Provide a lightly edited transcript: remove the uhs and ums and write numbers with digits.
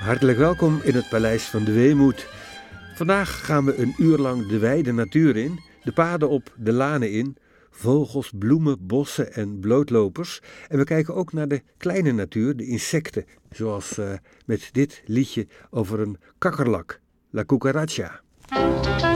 Hartelijk welkom in het Paleis van de Weemoed. Vandaag gaan we een uur lang de wijde natuur in, de paden op, de lanen in, vogels, bloemen, bossen en blootlopers. En we kijken ook naar de kleine natuur, de insecten, zoals met dit liedje over een kakkerlak, La Cucaracha.